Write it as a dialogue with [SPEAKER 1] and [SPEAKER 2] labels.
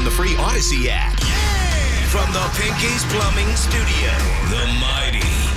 [SPEAKER 1] the free Odyssey app. Yeah! From the Pinky's Plumbing Studio, the mighty